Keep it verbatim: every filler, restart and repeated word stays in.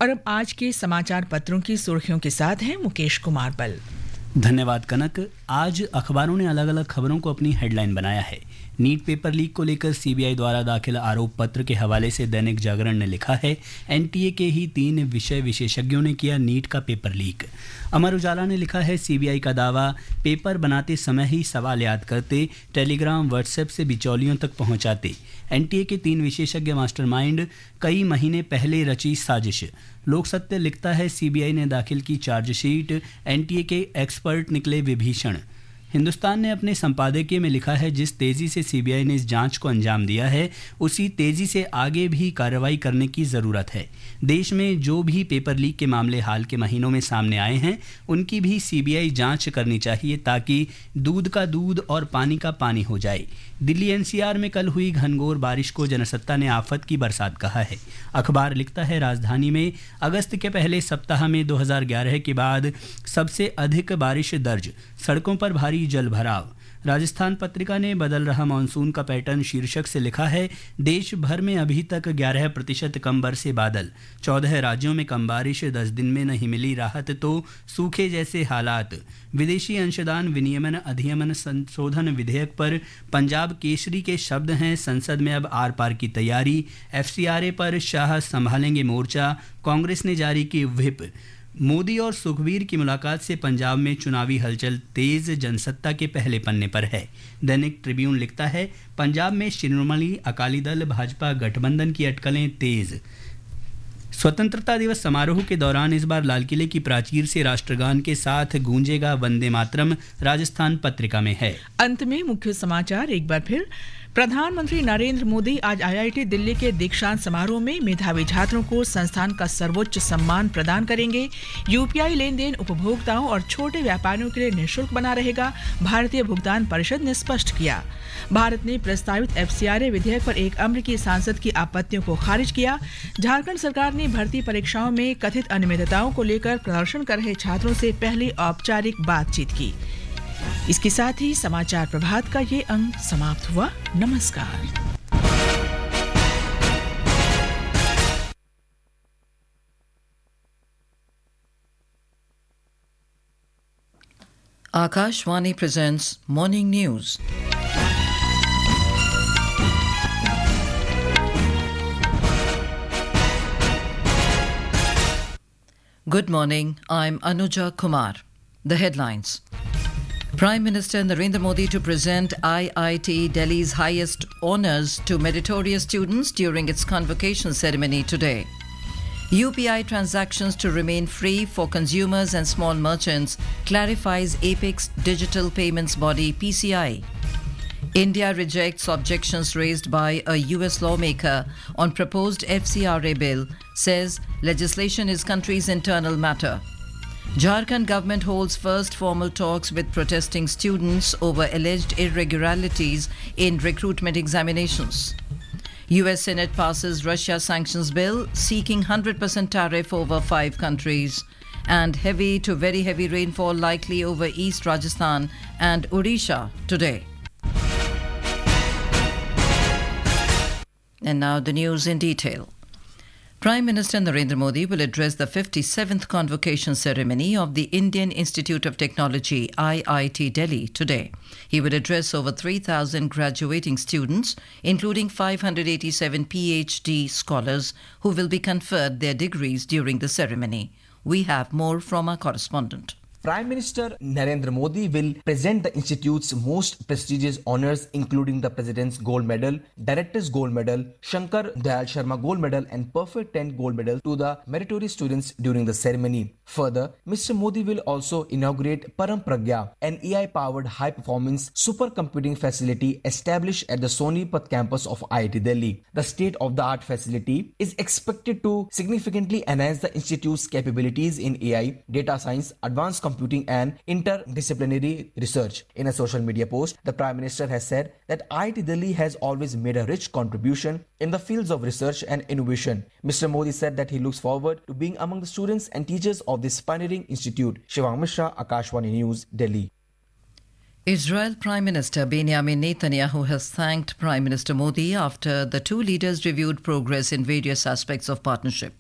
और अब आज के समाचार पत्रों की सुर्खियों के साथ हैं मुकेश कुमार बल। धन्यवाद कनक। आज अखबारों ने अलग अलग खबरों को अपनी हेडलाइन बनाया है। नीट पेपर लीक को लेकर सीबीआई द्वारा दाखिल आरोप पत्र के हवाले से दैनिक जागरण ने लिखा है, एनटीए के ही तीन विषय विशेषज्ञों ने किया नीट का पेपर लीक। अमर उजाला ने लिखा है, सीबीआई का दावा, पेपर बनाते समय ही सवाल याद करते, टेलीग्राम व्हाट्सएप से बिचौलियों तक पहुंचाते। एनटीए के तीन विशेषज्ञ मास्टरमाइंड, कई महीने पहले रची साजिश। लोक सत्य लिखता है, सीबीआई ने दाखिल की चार्जशीट, एनटीए के एक्सपर्ट निकले विभीषण। हिंदुस्तान ने अपने संपादकीय में लिखा है, जिस तेजी से सीबीआई ने इस जांच को अंजाम दिया है, उसी तेजी से आगे भी कार्रवाई करने की ज़रूरत है। देश में जो भी पेपर लीक के मामले हाल के महीनों में सामने आए हैं, उनकी भी सीबीआई जांच करनी चाहिए, ताकि दूध का दूध और पानी का पानी हो जाए। दिल्ली एनसीआर में कल हुई घनघोर बारिश को जनसत्ता ने आफत की बरसात कहा है। अखबार लिखता है, राजधानी में अगस्त के पहले सप्ताह में दो हज़ार ग्यारह के बाद सबसे अधिक बारिश दर्ज, सड़कों पर भारी जल भराव। राजस्थान पत्रिका ने बदल रहा मानसून का पैटर्न शीर्षक से लिखा है, देश भर में अभी तक ग्यारह प्रतिशत कम बरसे बादल, चौदह राज्यों में कम बारिश, दस दिन में नहीं मिली राहत तो सूखे जैसे हालात। विदेशी अंशदान विनियमन अधिनियम संशोधन विधेयक पर पंजाब केसरी के शब्द हैं, संसद में अब आर पार की तैयारी। एफसीआरए पर शाह संभालेंगे मोर्चा, कांग्रेस ने जारी की व्हिप। मोदी और सुखबीर की मुलाकात से पंजाब में चुनावी हलचल तेज, जनसत्ता के पहले पन्ने पर है। दैनिक ट्रिब्यून लिखता है, पंजाब में शिरोमणि अकाली दल भाजपा गठबंधन की अटकलें तेज। स्वतंत्रता दिवस समारोह के दौरान इस बार लाल किले की प्राचीर से राष्ट्रगान के साथ गूंजेगा वंदे मातरम, राजस्थान पत्रिका में है। अंत में मुख्य समाचार एक बार फिर। प्रधानमंत्री नरेंद्र मोदी आज आईआईटी दिल्ली के दीक्षांत समारोह में मेधावी छात्रों को संस्थान का सर्वोच्च सम्मान प्रदान करेंगे। यूपीआई लेन देन उपभोक्ताओं और छोटे व्यापारियों के लिए निःशुल्क बना रहेगा, भारतीय भुगतान परिषद ने स्पष्ट किया। भारत ने प्रस्तावित एफसीआरए विधेयक पर एक अमेरिकी सांसद की आपत्तियों को खारिज किया। झारखंड सरकार ने भर्ती परीक्षाओं में कथित अनियमितताओं को लेकर प्रदर्शन कर रहे छात्रों से पहली औपचारिक बातचीत की। इसके साथ ही समाचार प्रभात का ये अंक समाप्त हुआ। नमस्कार। Akashvani presents Morning News. Good morning, I'm Anuja Kumar. The headlines. Prime Minister Narendra Modi to present I I T Delhi's highest honours to meritorious students during its convocation ceremony today. U P I transactions to remain free for consumers and small merchants, clarifies Apex Digital Payments Body P C I. India rejects objections raised by a U S lawmaker on proposed F C R A bill, says legislation is country's internal matter. Jharkhand government holds first formal talks with protesting students over alleged irregularities in recruitment examinations. U S Senate passes Russia sanctions bill seeking one hundred percent tariff over five countries. And heavy to very heavy rainfall likely over East Rajasthan and Odisha today. And now the news in detail. Prime Minister Narendra Modi will address the fifty-seventh convocation ceremony of the Indian Institute of Technology I I T Delhi today. He will address over three thousand graduating students, including five hundred eighty-seven PhD scholars who will be conferred their degrees during the ceremony. We have more from our correspondent. Prime Minister Narendra Modi will present the institute's most prestigious honours, including the President's Gold Medal, Director's Gold Medal, Shankar Dayal Sharma Gold Medal and Perfect ten Gold Medal to the meritorious students during the ceremony. Further, Mister Modi will also inaugurate Param Pragya, an A I-powered high-performance supercomputing facility established at the Sonipat campus of I I T Delhi. The state-of-the-art facility is expected to significantly enhance the institute's capabilities in A I, data science, advanced computing computing and interdisciplinary research. In a social media post, the Prime Minister has said that I I T Delhi has always made a rich contribution in the fields of research and innovation. Mister Modi said that he looks forward to being among the students and teachers of this pioneering institute. Shivang Mishra, Akashvani News, Delhi. Israel Prime Minister Benjamin Netanyahu has thanked Prime Minister Modi after the two leaders reviewed progress in various aspects of partnership.